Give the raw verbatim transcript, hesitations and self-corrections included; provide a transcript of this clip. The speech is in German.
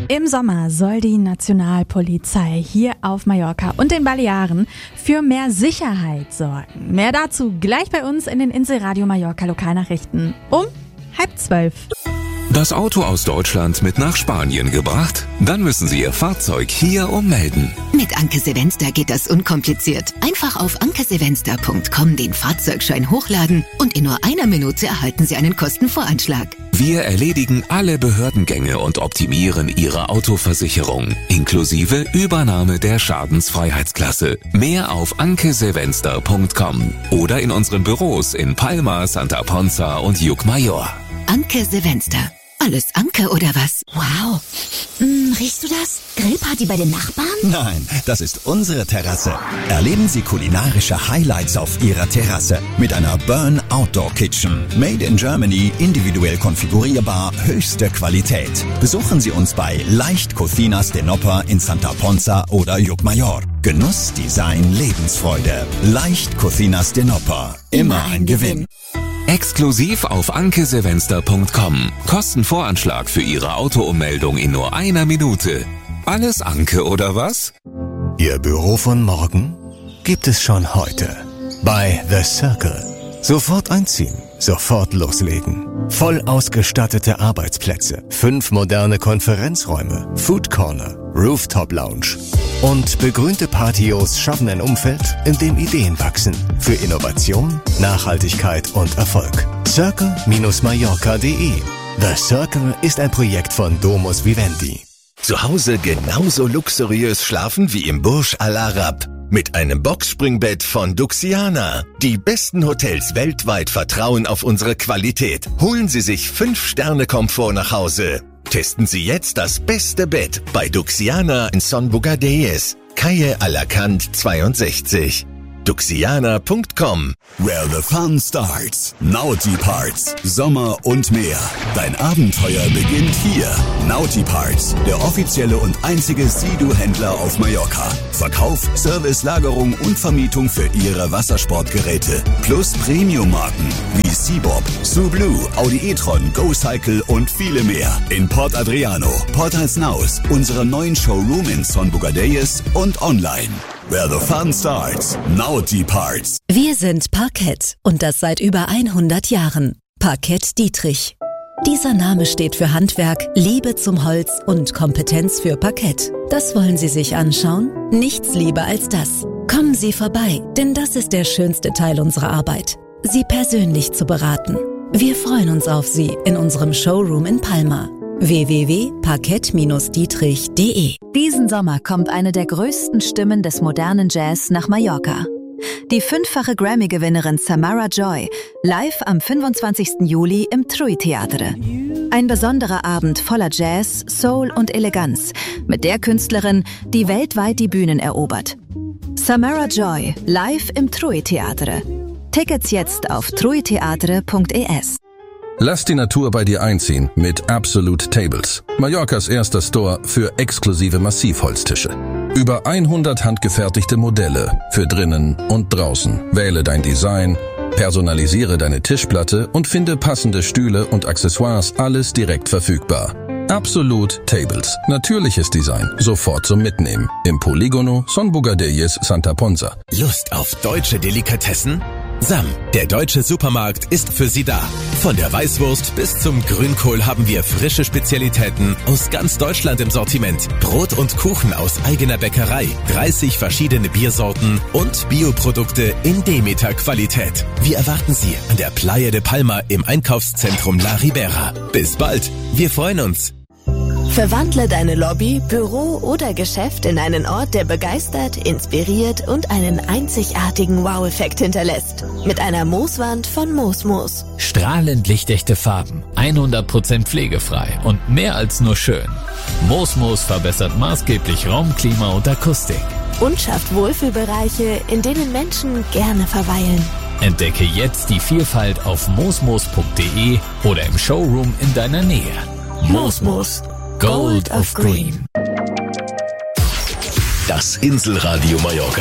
Im Sommer soll die Nationalpolizei hier auf Mallorca und den Balearen für mehr Sicherheit sorgen. Mehr dazu gleich bei uns in den Inselradio Mallorca Lokalnachrichten um halb zwölf. Das Auto aus Deutschland mit nach Spanien gebracht? Dann müssen Sie Ihr Fahrzeug hier ummelden. Mit Anke Sevenster geht das unkompliziert. Einfach auf anke sevenster punkt com den Fahrzeugschein hochladen und in nur einer Minute erhalten Sie einen Kostenvoranschlag. Wir erledigen alle Behördengänge und optimieren Ihre Autoversicherung, inklusive Übernahme der Schadensfreiheitsklasse. Mehr auf anke sevenster punkt com oder in unseren Büros in Palma, Santa Ponza und Llucmajor. Anke Sevenster. Alles Anke oder was? Wow. Hm, riechst du das? Grillparty bei den Nachbarn? Nein, das ist unsere Terrasse. Erleben Sie kulinarische Highlights auf Ihrer Terrasse mit einer Burn Outdoor Kitchen. Made in Germany, individuell konfigurierbar, höchste Qualität. Besuchen Sie uns bei Leicht Cocinas de Noppar in Santa Ponza oder Llucmajor. Genuss, Design, Lebensfreude. Leicht Cocinas de Noppar. Immer ein Gewinn. Exklusiv auf anke sevenster punkt com. Kostenvoranschlag für Ihre Autoummeldung in nur einer Minute. Alles Anke oder was? Ihr Büro von morgen gibt es schon heute. Bei The Circle. Sofort einziehen, sofort loslegen. Voll ausgestattete Arbeitsplätze, fünf moderne Konferenzräume, Food Corner, Rooftop Lounge und begrünte Patios schaffen ein Umfeld, in dem Ideen wachsen. Für Innovation, Nachhaltigkeit und Erfolg. Circle Mallorca punkt de. The Circle ist ein Projekt von Domus Vivendi. Zu Hause genauso luxuriös schlafen wie im Burj Al Arab. Mit einem Boxspringbett von Duxiana. Die besten Hotels weltweit vertrauen auf unsere Qualität. Holen Sie sich fünf Sterne Komfort nach Hause. Testen Sie jetzt das beste Bett bei Duxiana in Son Bugadeyes, Calle Alacant zweiundsechzig. duxiana punkt com. Where the fun starts. Naughty Parts. Sommer und mehr. Dein Abenteuer beginnt hier. Naughty Parts, der offizielle und einzige Sea-Doo-Händler auf Mallorca. Verkauf, Service, Lagerung und Vermietung für Ihre Wassersportgeräte. Plus Premium-Marken wie Seabob, Sublue, Audi e-tron, GoCycle und viele mehr. In Port Adriano, Port Alsnaus, unserem neuen Showroom in Son Bugadeyes und online. Where the fun starts. Naughty Parts. Wir sind Parkett und das seit über hundert Jahren. Parkett Dietrich. Dieser Name steht für Handwerk, Liebe zum Holz und Kompetenz für Parkett. Das wollen Sie sich anschauen? Nichts lieber als das. Kommen Sie vorbei, denn das ist der schönste Teil unserer Arbeit. Sie persönlich zu beraten. Wir freuen uns auf Sie in unserem Showroom in Palma. w w w punkt parkett dietrich punkt de. Diesen Sommer kommt eine der größten Stimmen des modernen Jazz nach Mallorca. Die fünffache Grammy-Gewinnerin Samara Joy, live am fünfundzwanzigsten Juli im Trui Teatre. Ein besonderer Abend voller Jazz, Soul und Eleganz mit der Künstlerin, die weltweit die Bühnen erobert. Samara Joy, live im Trui Teatre. Tickets jetzt auf truiteatre punkt es. Lass die Natur bei dir einziehen mit Absolute Tables. Mallorcas erster Store für exklusive Massivholztische. Über hundert handgefertigte Modelle für drinnen und draußen. Wähle dein Design, personalisiere deine Tischplatte und finde passende Stühle und Accessoires, alles direkt verfügbar. Absolute Tables. Natürliches Design. Sofort zum Mitnehmen. Im Poligono Son Bugadeyes, Santa Ponza. Lust auf deutsche Delikatessen? Sam, der deutsche Supermarkt, ist für Sie da. Von der Weißwurst bis zum Grünkohl haben wir frische Spezialitäten aus ganz Deutschland im Sortiment. Brot und Kuchen aus eigener Bäckerei, dreißig verschiedene Biersorten und Bioprodukte in Demeter-Qualität. Wir erwarten Sie an der Playa de Palma im Einkaufszentrum La Ribera. Bis bald, wir freuen uns. Verwandle deine Lobby, Büro oder Geschäft in einen Ort, der begeistert, inspiriert und einen einzigartigen Wow-Effekt hinterlässt. Mit einer Mooswand von Moosmoos. Strahlend lichtechte Farben, hundert Prozent pflegefrei und mehr als nur schön. Moosmoos verbessert maßgeblich Raum, Klima und Akustik. Und schafft Wohlfühlbereiche, in denen Menschen gerne verweilen. Entdecke jetzt die Vielfalt auf moosmoos punkt de oder im Showroom in deiner Nähe. Moosmoos. Gold of Green. Das Inselradio Mallorca.